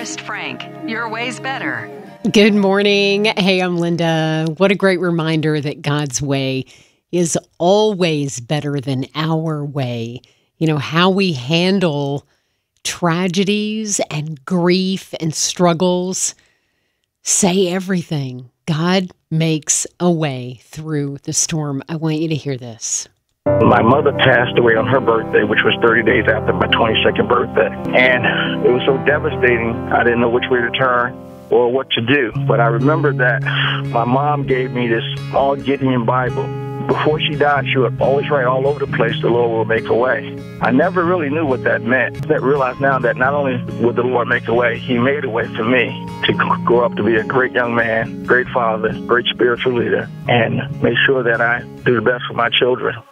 Forrest Frank, your way's better. Good morning. Hey, I'm Linda. What a great reminder that God's way is always better than our way. You know, how we handle tragedies and grief and struggles say everything. God makes a way through the storm. I want you to hear this. My mother passed away on her birthday, which was 30 days after my 22nd birthday. And it was so devastating, I didn't know which way to turn or what to do. But I remember that my mom gave me this small Gideon Bible. Before she died, she would always write all over the place, the Lord will make a way. I never really knew what that meant. I realized now that not only would the Lord make a way, He made a way for me to grow up to be a great young man, great father, great spiritual leader, and make sure that I do the best for my children.